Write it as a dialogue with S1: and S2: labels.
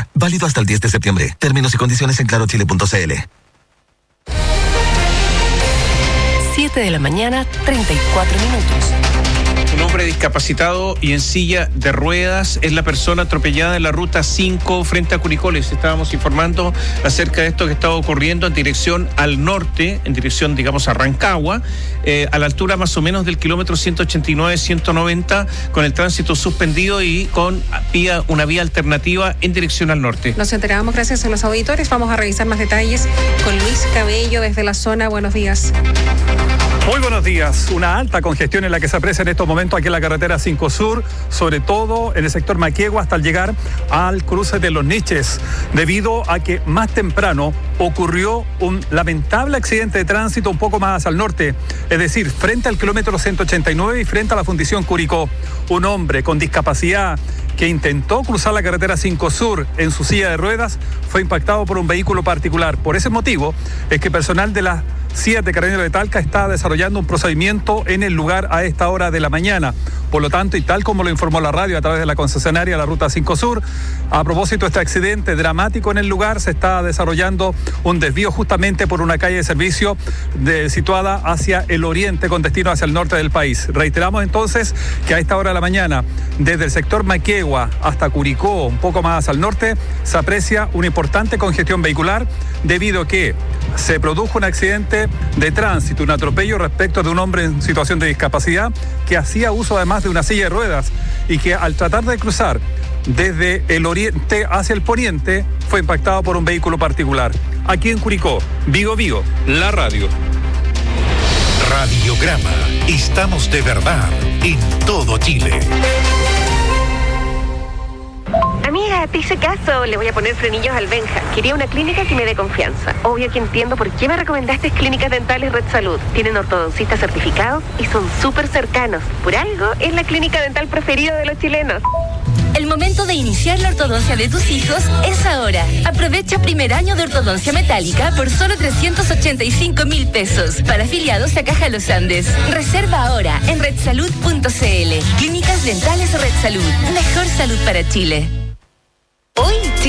S1: Sur. Válido hasta el 10 de septiembre. Términos y condiciones en clarochile.cl.
S2: 7 de la mañana, 34 minutos.
S3: Un hombre discapacitado y en silla de ruedas es la persona atropellada en la ruta 5 frente a Curicó. Les estábamos informando acerca de esto que estaba ocurriendo en dirección al norte, en dirección, digamos, a Rancagua, a la altura más o menos del kilómetro 189-190, con el tránsito suspendido y con una vía alternativa en dirección al norte.
S4: Nos enterábamos gracias a los auditores. Vamos a revisar más detalles con Luis Cabello desde la zona. Buenos días.
S5: Muy buenos días. Una alta congestión en la que se aprecia en estos momentos aquí en la carretera 5 Sur, sobre todo en el sector Maquiegua hasta al llegar al cruce de Los Niches, debido a que más temprano ocurrió un lamentable accidente de tránsito un poco más al norte, es decir, frente al kilómetro 189 y frente a la fundición Curicó. Un hombre con discapacidad que intentó cruzar la carretera 5 Sur en su silla de ruedas fue impactado por un vehículo particular. Por ese motivo es que personal de las 7 Carabineros de Talca está desarrollando un procedimiento en el lugar a esta hora de la mañana. Por lo tanto, y tal como lo informó la radio a través de la concesionaria de la Ruta 5 Sur, a propósito de este accidente dramático en el lugar, se está desarrollando un desvío justamente por una calle de servicio situada hacia el oriente con destino hacia el norte del país. Reiteramos entonces que a esta hora de la mañana, desde el sector Maquiegua hasta Curicó, un poco más al norte, se aprecia una importante congestión vehicular debido a que se produjo un accidente de tránsito, un atropello respecto de un hombre en situación de discapacidad que hacía uso además de una silla de ruedas y que al tratar de cruzar desde el oriente hacia el poniente fue impactado por un vehículo particular. Aquí en Curicó, Vigo, la radio.
S6: Radiograma. Estamos de verdad en todo Chile.
S7: Amiga, te hice caso, le voy a poner frenillos al Benja. Quería una clínica que me dé confianza. Obvio que entiendo por qué me recomendaste Clínicas Dentales Red Salud. Tienen ortodoncistas certificados y son súper cercanos. Por algo, es la clínica dental preferida de los chilenos.
S8: El momento de iniciar la ortodoncia de tus hijos es ahora. Aprovecha primer año de ortodoncia metálica por solo 385,000 pesos. Para afiliados a Caja Los Andes. Reserva ahora en redsalud.cl. Clínicas Dentales Red Salud. Mejor salud para Chile.
S7: Hoy